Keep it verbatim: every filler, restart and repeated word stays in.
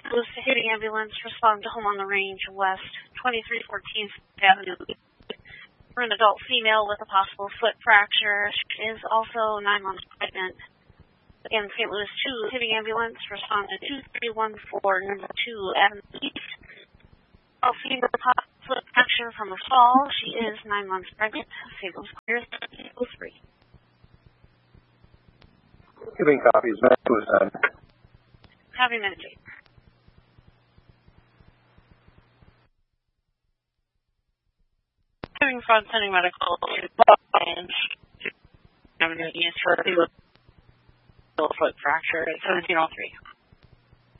Louis City ambulance respond to home on the range west, twenty-three fourteenth Avenue. For an adult female with a possible foot fracture, she is also nine months pregnant. Again, Saint Louis two City ambulance respond to two three one four number two Avenue East. Adult female possible foot fracture from a fall. She is nine months pregnant. Saint Louis clear oh three. Giving copies, suicide. Copy meditate. Having fraud sending medical to Lodge Avenue East for a foot fracture at seventeen oh three.